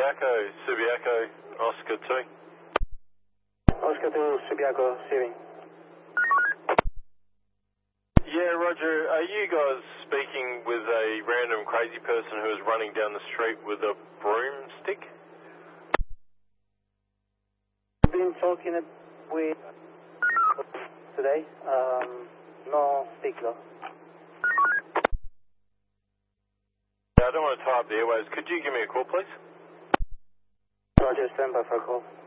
Subiaco, Oscar 2. Oscar 2, Subiaco, Siri. Yeah, Roger, are you guys speaking with a random crazy person who is running down the street with a broomstick? I've been talking with today, no stick though. I don't want to tie up the airwaves. Could you give me a call, please? Roger, stand by for a call.